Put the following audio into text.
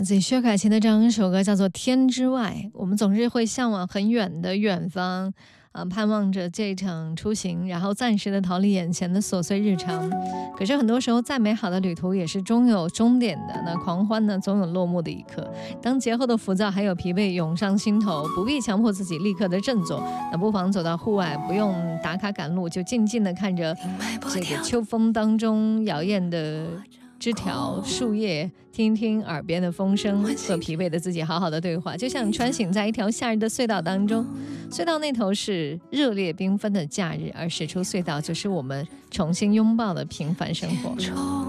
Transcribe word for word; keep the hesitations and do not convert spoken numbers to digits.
自于薛凯琪的这样一首歌叫做《天之外》。我们总是会向往很远的远方，呃，盼望着这场出行，然后暂时的逃离眼前的琐碎日常。可是很多时候，再美好的旅途也是终有终点的。那狂欢呢，总有落幕的一刻。当节后的浮躁还有疲惫涌上心头，不必强迫自己立刻的振作，那不妨走到户外，不用打卡赶路，就静静的看着这个秋风当中摇曳的枝条树叶，听听耳边的风声，和疲惫的自己好好的对话，就像穿行在一条夏日的隧道当中。隧道那头是热烈缤纷的假日，而驶出隧道就是我们重新拥抱的平凡生活。